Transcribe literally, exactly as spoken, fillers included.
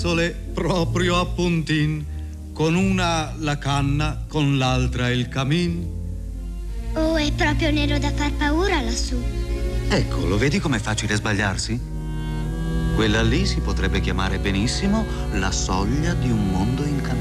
Sole proprio a puntin, con una la canna, con l'altra il camin. Oh, è proprio nero da far paura lassù. Ecco, lo vedi com'è facile sbagliarsi? Quella lì si potrebbe chiamare benissimo la soglia di un mondo incantato.